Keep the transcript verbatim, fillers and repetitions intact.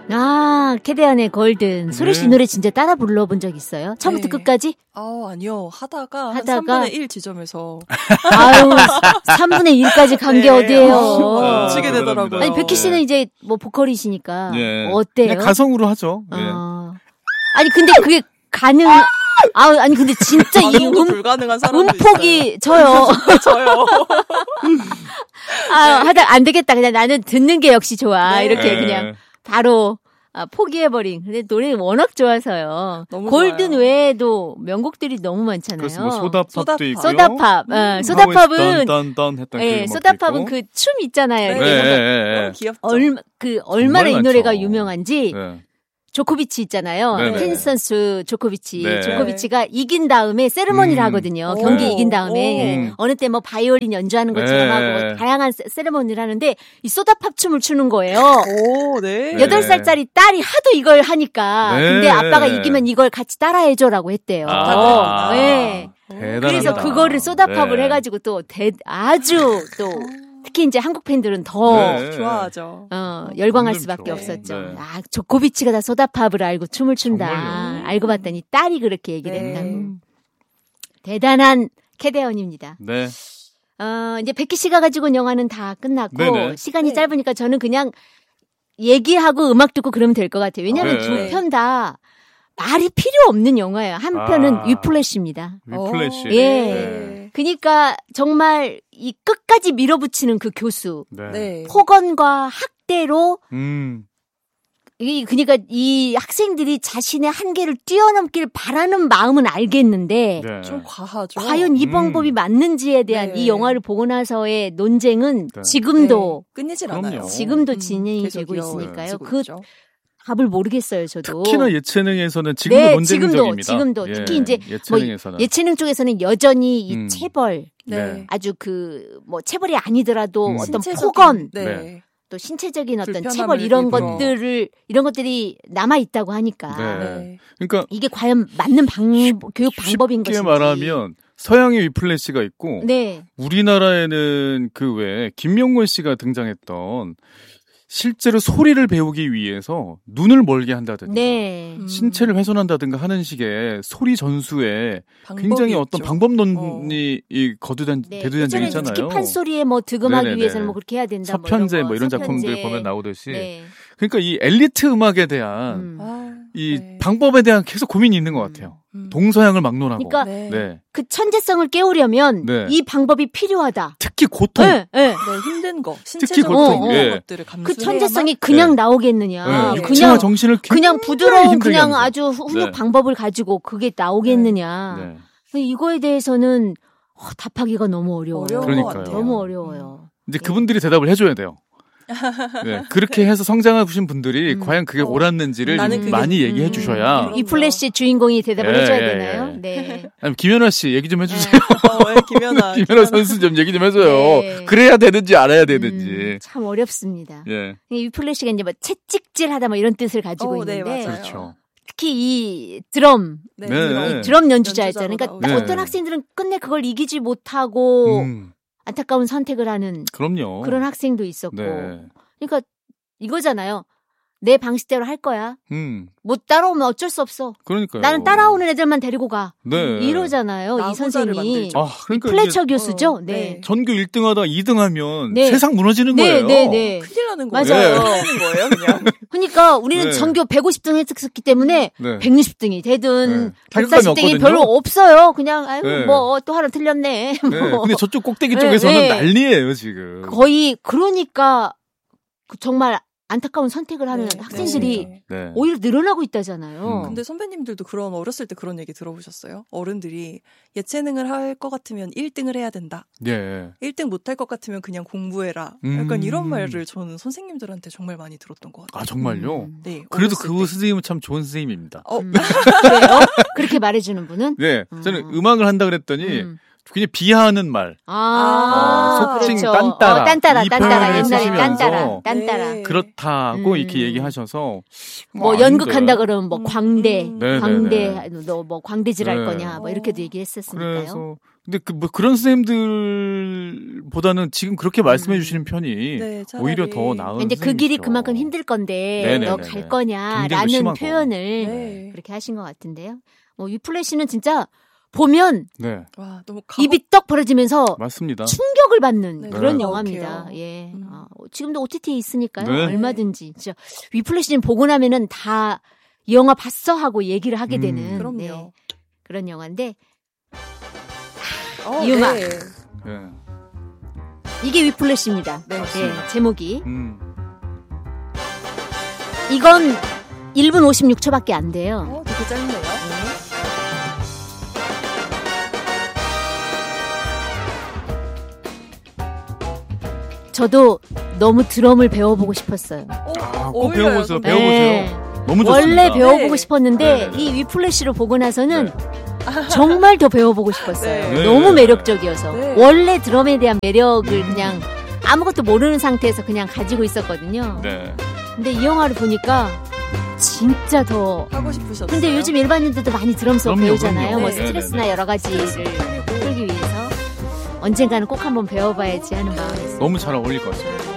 아, 캐대안의 골든. 소리 씨 네. 노래 진짜 따라 불러본 적 있어요? 처음부터 네. 끝까지? 아, 아니요. 하다가, 하다가 한 삼분의 일 지점에서 아유, 삼분의 일까지 간 게 네. 어디예요? 어, 치게 아, 되더라고요. 아니, 백희 씨는 이제 뭐 보컬이시니까 네. 어때요? 그냥 가성으로 하죠. 네. 어. 아니, 근데 그게 가능, 아, 아니, 근데 진짜 이 가능도 음, 불가능한 사람도 음폭이 저요. 있어요. 저요. 아, 하다 안 되겠다. 그냥 나는 듣는 게 역시 좋아. 네. 이렇게 네. 그냥 바로 아, 포기해버린. 근데 노래 워낙 좋아서요. 너무 골든 좋아요. 외에도 명곡들이 너무 많잖아요. 그래서 뭐 소다팝도 소다팝. 있고요. 소다팝. 어, 소다팝은 딴딴 했던 예, 그 음악도 소다팝은 있고. 그 춤 있잖아요. 네. 네, 이렇게 네, 네. 너무 귀엽죠. 얼마 그 얼마나 이 많죠. 노래가 유명한지 네. 조코비치 있잖아요. 네네. 테니스 선수 조코비치. 네. 조코비치가 이긴 다음에 세레머니를 음. 하거든요. 오. 경기 이긴 다음에. 음. 어느 때 뭐 바이올린 연주하는 것처럼 네. 하고 다양한 세- 세레머니를 하는데 이 소다팝 춤을 추는 거예요. 오, 네. 네. 여덟 살짜리 딸이 하도 이걸 하니까. 네. 근데 아빠가 이기면 이걸 같이 따라해줘라고 했대요. 아. 네. 대단하다. 그래서 그거를 소다팝을 네. 해가지고 또 대, 아주 또 특히 이제 한국 팬들은 더 네. 좋아하죠. 어, 열광할 완전 수밖에 좋아. 없었죠. 네. 아, 조코비치가 다 소다팝을 알고 춤을 춘다. 정말요? 알고 봤더니 딸이 그렇게 얘기를 네. 했다고. 대단한 캐대원입니다. 네. 어, 이제 백희 씨가 가지고 온 영화는 다 끝났고 네네. 시간이 네. 짧으니까 저는 그냥 얘기하고 음악 듣고 그러면 될 것 같아요. 왜냐하면 네. 두 편 다 말이 필요 없는 영화예요. 한 아. 편은 위플래시입니다. 위플래시. 오, 예. 네. 그러니까 정말 이 끝까지 밀어붙이는 그 교수. 네. 네. 폭언과 학대로 음. 이 그러니까 이 학생들이 자신의 한계를 뛰어넘길 바라는 마음은 알겠는데 네. 좀 과하죠. 과연 이 음. 방법이 맞는지에 대한 네. 이 영화를 보고 나서의 논쟁은 네. 지금도 네. 끊이질 그럼요. 않아요. 지금도 음, 진행이 계속 되고 이어지고 있으니까요. 그 있죠. 답을 모르겠어요, 저도. 특히나 예체능에서는 지금도 네, 논쟁적입니다. 지금도, 지금도. 예, 특히 이제 예체능에서는 예체능 쪽에서는 여전히 이 음. 체벌 네. 아주 그 뭐 체벌이 아니더라도 음. 어떤 신체적인- 폭언 네. 네. 또 신체적인 어떤 불편함을 체벌 이런 입으러. 것들을 이런 것들이 남아 있다고 하니까 네. 네. 그러니까 이게 과연 맞는 방 교육 방법인 쉽게 것인지. 말하면 서양의 위플래시가 있고 네. 우리나라에는 그 외에 김명곤 씨가 등장했던 실제로 소리를 배우기 위해서 눈을 멀게 한다든가 네. 음. 신체를 훼손한다든가 하는 식의 소리 전수에 방법이 굉장히 어떤 있죠. 방법론이 이 거두단 네. 대두된 적이 예전에는 있잖아요. 특히 판소리에 뭐 득음하기 네네네. 위해서는 뭐 그렇게 해야 된다. 서편제 뭐 뭐 이런 거, 작품들 서편제. 보면 나오듯이 네. 그러니까 이 엘리트 음악에 대한 음. 아, 이 네. 방법에 대한 계속 고민이 있는 것 같아요. 음. 동서양을 막론하고. 그러니까 네. 네. 그 천재성을 깨우려면 네. 이 방법이 필요하다. 특히 고통. 네, 네. 네, 힘든 거, 특히 신체적으로 고통, 힘든 예. 것들을 감수해야만 그 천재성이 그냥 네. 나오겠느냐. 네. 네. 육체와 그냥 정신을 그냥 굉장히 부드러운 힘들게 그냥 하면서. 아주 훈육 네. 방법을 가지고 그게 나오겠느냐. 네. 근데 이거에 대해서는 어, 답하기가 너무 어려워요. 어려운 그러니까요. 것 같아요. 너무 어려워요. 이제 네. 그분들이 대답을 해줘야 돼요. 네. 그렇게 해서 성장하신 분들이 음. 과연 그게 어. 옳았는지를 나는 그게- 많이 얘기해 음. 주셔야. 그럼- 이 플래시 주인공이 대답을 예, 해줘야 예, 되나요? 예. 네. 아니, 김연아 씨 얘기 좀 해주세요. 어, 네, 김연아. 김연아 선수 좀 얘기 좀 해줘요. 네. 그래야 되는지 알아야 되는지. 음, 참 어렵습니다. 예. 이 플래시가 이제 뭐 채찍질하다 뭐 이런 뜻을 가지고 어, 네, 있는데 맞아요. 그렇죠. 특히 이 드럼 네, 네. 드럼. 이 드럼 연주자였잖아요. 연주자로 그러니까 나오죠. 어떤 네. 학생들은 끝내 그걸 이기지 못하고 음, 안타까운 선택을 하는 그럼요. 그런 학생도 있었고. 네. 그러니까 이거잖아요. 내 방식대로 할 거야. 음, 못 따라오면 어쩔 수 없어. 그러니까요. 나는 따라오는 애들만 데리고 가. 네. 이러잖아요. 이 나고자를 선생님이. 만들죠. 아, 그러니까 플래처 이게 교수죠. 어, 네. 네. 전교 일 등 하다가 이 등 하면 네. 세상 무너지는 네, 거예요. 네, 네. 큰일 나는 거예요. 맞아요. 큰일 나는 거예요, 그냥. 그러니까 우리는 네. 전교 백오십 등 했었기 때문에 네. 백육십 등이 되든 네. 타격감이 백사십 등이 없거든요. 별로 없어요. 그냥 아이고 네. 뭐 또 하나 틀렸네. 네. 뭐. 근데 저쪽 꼭대기 네, 쪽에서는 네. 난리예요, 지금. 거의 그러니까 그 정말 안타까운 선택을 하는 네, 학생들이 네. 네. 오히려 늘어나고 있다잖아요. 음. 근데 선배님들도 그런 어렸을 때 그런 얘기 들어보셨어요? 어른들이 예체능을 할 것 같으면 일 등을 해야 된다. 예. 일 등 못할 것 같으면 그냥 공부해라. 음. 약간 이런 말을 저는 선생님들한테 정말 많이 들었던 것 같아요. 아, 정말요? 음. 네, 그래도 어렸을 그 때. 선생님은 참 좋은 선생님입니다. 어, 음. 그래요? 그렇게 말해주는 분은? 네. 음. 저는 음악을 한다 그랬더니 음. 그냥 비하하는 말. 아, 아, 속칭 그렇죠. 딴따라. 어, 딴따라, 이 딴따라. 표현을 옛날에 쓰시면서 딴따라, 딴따라. 네. 그렇다고 음. 이렇게 얘기하셔서 뭐 아닌데. 연극한다 그러면 뭐 음, 광대, 음. 네, 광대, 네, 너 뭐 광대질 할 네. 거냐, 뭐 이렇게도 어. 얘기했었으니까요. 그래서 근데 그 뭐 그런 선생님들보다는 지금 그렇게 말씀해 주시는 편이 네, 차라리. 오히려 더 나은. 근데 그 길이 선생님이죠. 그만큼 힘들 건데 네네네네. 너 갈 거냐라는 경쟁도 심하고. 표현을 네. 그렇게 하신 것 같은데요. 뭐 위플래시는 진짜 보면 네, 와, 너무 가혹... 입이 떡 벌어지면서 맞습니다. 충격을 받는 네, 그런 네. 영화입니다. 가혹해요. 예, 음. 어, 지금도 오티티에 있으니까요. 네. 얼마든지. 진짜 위플래시는 보고 나면은 다 이 영화 봤어 하고 얘기를 하게 음. 되는 그럼요. 네, 그런 영화인데 어, 이 음악. 네. 네. 이게 위플래시입니다. 네, 예, 제목이 음. 이건 일 분 오십육 초밖에 안 돼요. 어, 되게 짧네요. 저도 너무 드럼을 배워보고 싶었어요. 어, 아, 꼭 어울려요, 배워보세요. 근데. 배워보세요. 너무 좋습니다. 원래 배워보고 네. 싶었는데 네네네. 이 위플래시를 보고 나서는 네. 정말 더 배워보고 싶었어요. 네. 너무 네. 매력적이어서. 네. 원래 드럼에 대한 매력을 그냥 아무것도 모르는 상태에서 그냥 가지고 있었거든요. 네. 근데 이 영화를 보니까 진짜 더. 하고 싶으셨어요? 근데 요즘 일반인들도 많이 드럼 수업 그럼요, 배우잖아요. 그럼요. 뭐 네. 스트레스나 여러 가지를 풀기 위해서 언젠가는 꼭 한번 배워봐야지 하는 마음이 있어요. 너무 잘 어울릴 것 같아요.